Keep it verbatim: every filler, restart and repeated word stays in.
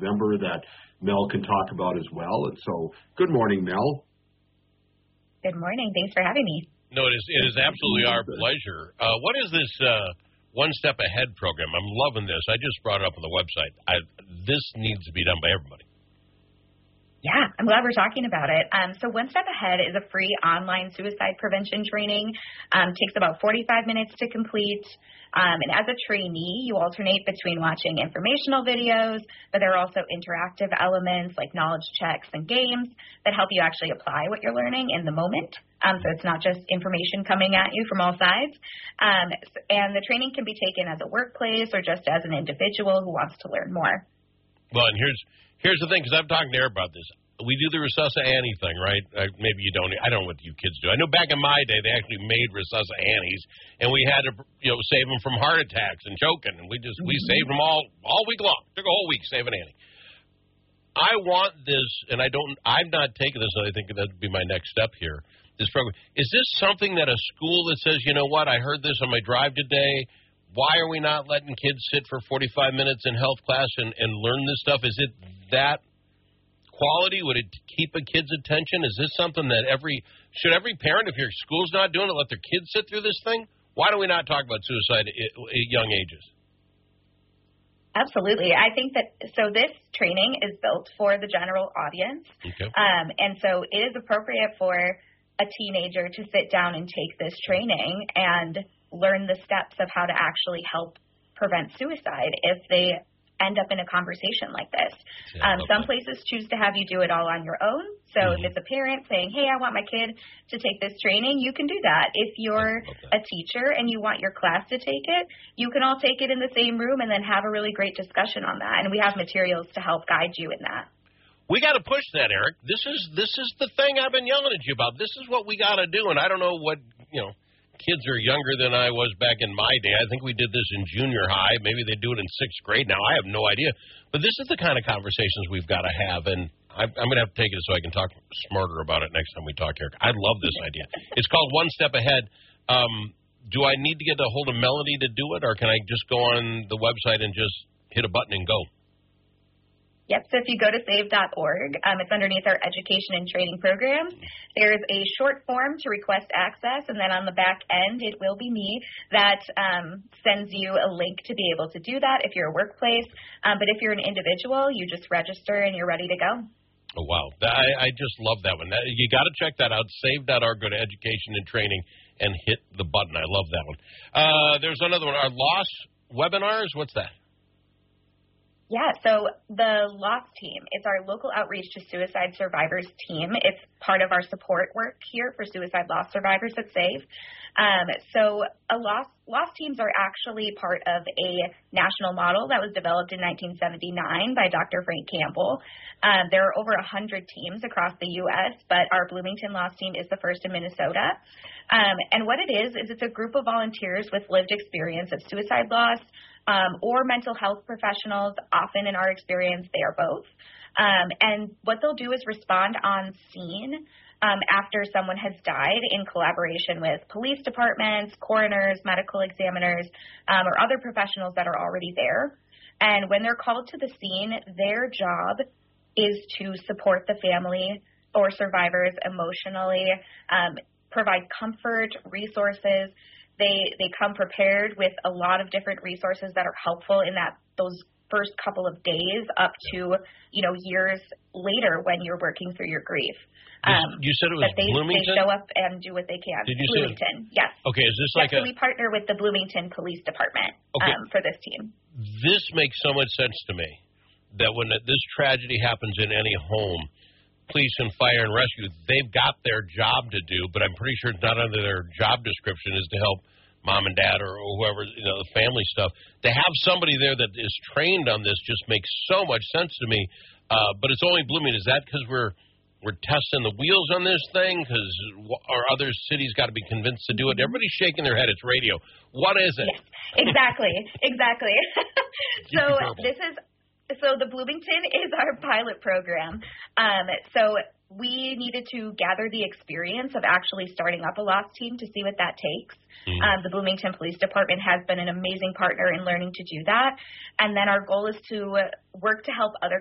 November that Mel can talk about as well. And so, good morning, Mel. Good morning. Thanks for having me. No, it is, it is absolutely our pleasure. Uh, what is this uh, One Step Ahead program? I'm loving this. I just brought it up on the website. I, this needs to be done by everybody. Yeah, I'm glad we're talking about it. Um, so One Step Ahead is a free online suicide prevention training. Um, takes about forty-five minutes to complete. Um, and as a trainee, you alternate between watching informational videos, but there are also interactive elements like knowledge checks and games that help you actually apply what you're learning in the moment. Um, so it's not just information coming at you from all sides. Um, and the training can be taken as a workplace or just as an individual who wants to learn more. Well, and here's here's the thing, because I'm talking to her about this. We do the Resusci Annie thing, right? Uh, maybe you don't. I don't know what you kids do. I know back in my day they actually made Resusci Annies, and we had to, you know, save them from heart attacks and choking, and we just mm-hmm. we saved them all all week long. Took a whole week saving Annie. I want this, and I don't. I've not taken this. And I think that'd be my next step here. This program, is this something that a school that says, you know what, I heard this on my drive today. Why are we not letting kids sit for forty-five minutes in health class and, and learn this stuff? Is it that quality? Would it keep a kid's attention? Is this something that every, should every parent, if your school's not doing it, let their kids sit through this thing? Why do we not talk about suicide at, at young ages? Absolutely. I think that, so this training is built for the general audience. Okay. Um, and so it is appropriate for a teenager to sit down and take this training and learn the steps of how to actually help prevent suicide if they end up in a conversation like this. Yeah, um, some that. places choose to have you do it all on your own. So mm-hmm. if it's a parent saying, hey, I want my kid to take this training, you can do that. If you're a teacher and you want your class to take it, you can all take it in the same room and then have a really great discussion on that. And we have materials to help guide you in that. We got to push that, Eric. This is this is the thing I've been yelling at you about. This is what we got to do. And I don't know what, you know, kids are younger than I was back in my day. I think we did this in junior high. Maybe they do it in sixth grade now. I have no idea. But this is the kind of conversations we've got to have. And I'm, I'm going to have to take it so I can talk smarter about it next time we talk, Eric. I love this idea. It's called One Step Ahead. Um, do I need to get a hold of Melody to do it, or can I just go on the website and just hit a button and go? Yep, so if you go to save dot org, um, it's underneath our education and training programs. There's a short form to request access, and then on the back end, it will be me that um, sends you a link to be able to do that if you're a workplace. Um, but if you're an individual, you just register and you're ready to go. Oh, wow. I, I just love that one. That, you got to check that out, save dot org, go to education and training, and hit the button. I love that one. Uh, there's another one, our loss webinars. What's that? Yeah, so the LOSS team, it's our local outreach to suicide survivors team. It's part of our support work here for suicide loss survivors at SAVE. Um, so a loss, loss teams are actually part of a national model that was developed in nineteen seventy-nine by Doctor Frank Campbell. Um, there are over one hundred teams across the U S, but our Bloomington Loss team is the first in Minnesota. Um, and what it is, is it's a group of volunteers with lived experience of suicide loss, Um, or mental health professionals. Often in our experience, they are both. Um, and what they'll do is respond on scene um, after someone has died in collaboration with police departments, coroners, medical examiners, um, or other professionals that are already there. And when they're called to the scene, their job is to support the family or survivors emotionally, um, provide comfort, resources. They they come prepared with a lot of different resources that are helpful in that those first couple of days up to, you know, years later when you're working through your grief. Um, you said it was they, Bloomington? They show up and do what they can. Did you Bloomington, say? Yes. Okay, is this yes, like so a... we partner with the Bloomington Police Department okay. um, for this team. This makes so much sense to me that when this tragedy happens in any home, police and fire and rescue, they've got their job to do, but I'm pretty sure it's not under their job description is to help mom and dad or whoever, you know, the family stuff. To have somebody there that is trained on this just makes so much sense to me. Uh, but it's only Bloomington. Is that because we're we're testing the wheels on this thing? Because our other cities got to be convinced to do it? Everybody's shaking their head. It's radio. What is it? Yes, exactly, exactly. So this is. So the Bloomington is our pilot program. Um, so we needed to gather the experience of actually starting up a loss team to see what that takes. Mm-hmm. Um, the Bloomington Police Department has been an amazing partner in learning to do that. And then our goal is to work to help other